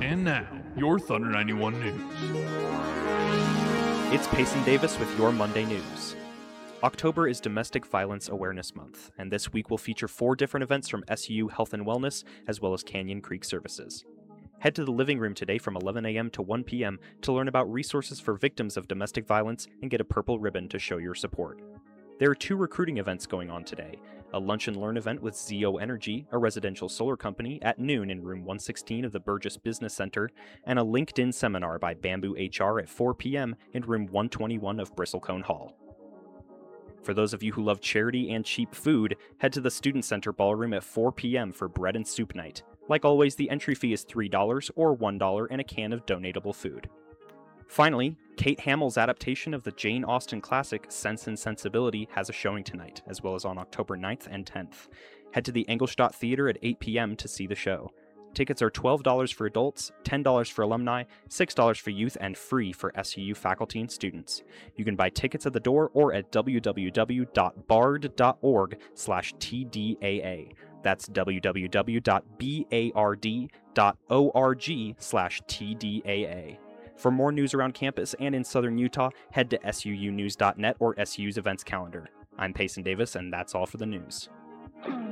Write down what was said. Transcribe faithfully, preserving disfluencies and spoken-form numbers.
And now, your Thunder ninety-one News. It's Payson Davis with your Monday News. October is Domestic Violence Awareness Month, and this week will feature four different events from S U U Health and Wellness, as well as Canyon Creek Services. Head to the living room today from eleven a.m. to one p.m. to learn about resources for victims of domestic violence and get a purple ribbon to show your support. There are two recruiting events going on today, a lunch and learn event with Zeo Energy, a residential solar company, at noon in room one sixteen of the Burgess Business Center, and a LinkedIn seminar by Bamboo H R at four p.m. in room one twenty-one of Bristlecone Hall. For those of you who love charity and cheap food, head to the Student Center Ballroom at four p.m. for Bread and Soup Night. Like always, the entry fee is three dollars or one dollar and a can of donatable food. Finally, Kate Hamill's adaptation of the Jane Austen classic Sense and Sensibility has a showing tonight, as well as on October ninth and tenth. Head to the Engelstadt Theater at eight p.m. to see the show. Tickets are twelve dollars for adults, ten dollars for alumni, six dollars for youth, and free for S U U faculty and students. You can buy tickets at the door or at w w w dot bard dot org slash T D A A. That's w w w dot bard dot org slash T D A A. For more news around campus and in southern Utah, head to S U U news dot net or S U U's events calendar. I'm Payson Davis, and that's all for the news.